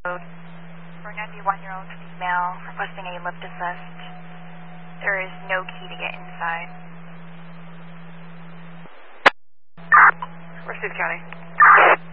For a 91-year-old female requesting a lift assist. There is no key to get inside. Receive County.